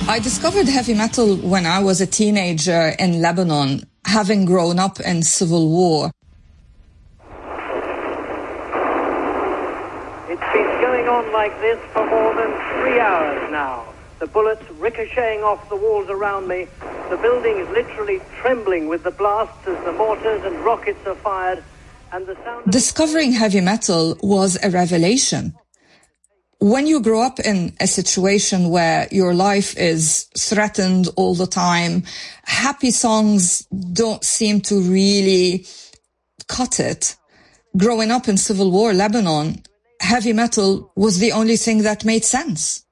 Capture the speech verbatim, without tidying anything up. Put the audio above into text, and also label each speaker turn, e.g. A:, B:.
A: I discovered heavy metal when I was a teenager in Lebanon, having grown up in civil war.
B: It's been going on like this for more than three hours now. The bullets ricocheting off the walls around me. The building is literally trembling with the blasts as the mortars and rockets are fired. And the sound.
A: Discovering heavy metal was a revelation. When you grow up in a situation where your life is threatened all the time, happy songs don't seem to really cut it. Growing up in civil war Lebanon, heavy metal was the only thing that made sense.